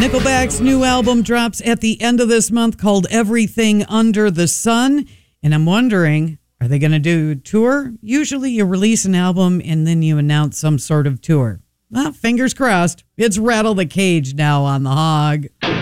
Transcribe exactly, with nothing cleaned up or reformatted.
Nickelback's new album drops at the end of this month called Everything Under the Sun. And I'm wondering, are they going to do tour? Usually you release an album and then you announce some sort of tour. Well, fingers crossed. It's Rattle the Cage now on The Hog.